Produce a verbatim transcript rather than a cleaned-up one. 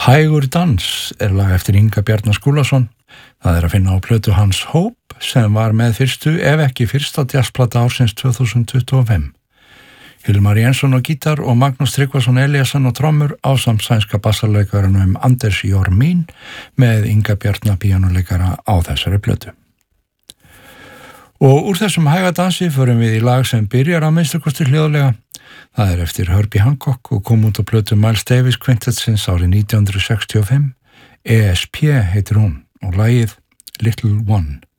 Hægur dans er lag eftir Inga Bjarna Skúlason. Það er að finna á plötu hans Hope sem var með fyrstu, ef ekki fyrsta jazzplata ársins tvö þúsund tuttugu og fimm. Hilmar Jensson á gítar og Magnús Tryggvason Eliasson á trommur ásamt sænska bassarleikaranum Anders Jormín með Inga Bjarna píanóleikara á þessari plötu. Og úr þessum hæga dansi förum við í lag sem byrjar að minnsta kosti hljóðlega. Það er eftir Herbie Hancock og kom út á plötu Miles Davis Quintetsins árið nítján hundruð sextíu og fimm. E S P heitir hún og lagið Little One.